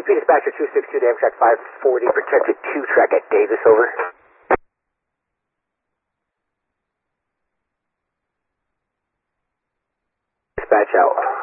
Dispatcher 262 to Amtrak 540, protected 2 track at Davis, over. Dispatch out.